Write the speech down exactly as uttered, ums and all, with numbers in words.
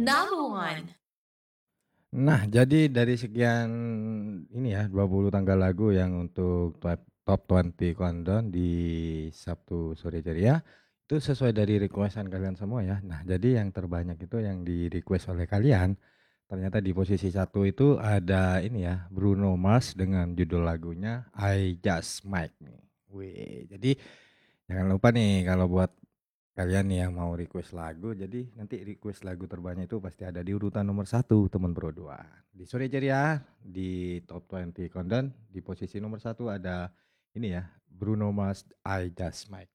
Number one. Nah, jadi dari sekian ini ya, dua puluh tanggal lagu yang untuk top top dua puluh Countdown di Sabtu sore ceria, itu sesuai dari request-an kalian semua ya. Nah, jadi yang terbanyak itu yang di-request oleh kalian, ternyata di posisi satu itu ada ini ya, Bruno Mars dengan judul lagunya I Just Might nih. Wih, jadi jangan lupa nih kalau buat kalian nih yang mau request lagu, jadi nanti request lagu terbanyak itu pasti ada di urutan nomor satu teman Bro dua. Di sore ceria di top dua puluh Countdown di posisi nomor satu ada ini ya, Bruno Mars I Just Might.